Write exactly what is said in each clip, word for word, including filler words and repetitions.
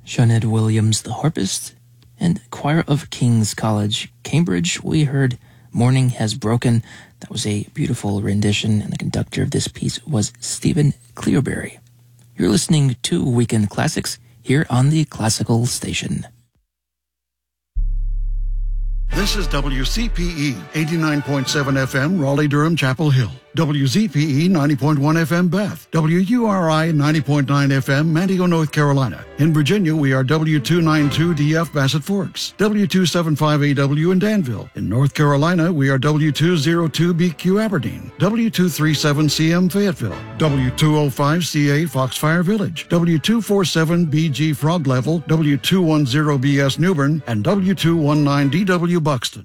Sinead Williams, the harpist, and Choir of King's College, Cambridge, we heard Morning Has Broken. That was a beautiful rendition, and the conductor of this piece was Stephen Clearberry. You're listening to Weekend Classics here on the Classical Station. This is W C P E, eighty-nine point seven F M, Raleigh-Durham, Chapel Hill. W Z P E, ninety point one F M, Bath. W U R I, ninety point nine F M, Mantico, North Carolina. In Virginia, we are W two ninety-two D F, Bassett Forks. W two seventy-five A W in Danville. In North Carolina, we are W two oh two B Q, Aberdeen. W two thirty-seven C M, Fayetteville. W two oh five C A, Foxfire Village. W two forty-seven B G, Frog Level. W two ten B S, Newbern. And W two nineteen D W, Buxton.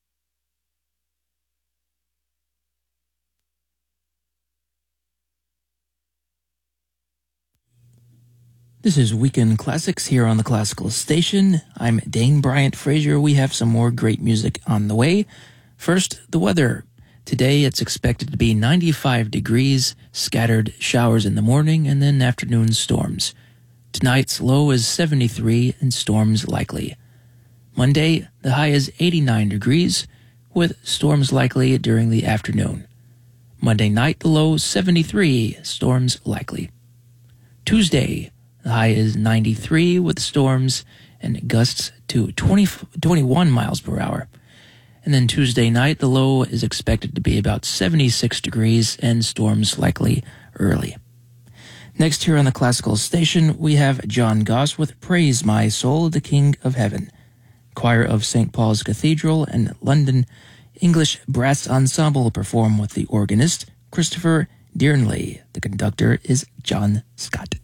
This is Weekend Classics here on the Classical Station. I'm Dane Bryant Frazier. We have some more great music on the way. First, the weather. Today it's expected to be ninety-five degrees, scattered showers in the morning, and then afternoon storms. Tonight's low is seventy-three and storms likely. Monday, the high is eighty-nine degrees, with storms likely during the afternoon. Monday night, the low seventy-three, storms likely. Tuesday, the high is ninety-three with storms and gusts to twenty, twenty-one miles per hour. And then Tuesday night, the low is expected to be about seventy-six degrees and storms likely early. Next here on the Classical Station, we have John Goss with Praise My Soul, the King of Heaven. Choir of Saint Paul's Cathedral and London English Brass Ensemble perform with the organist Christopher Dearnley. The conductor is John Scott.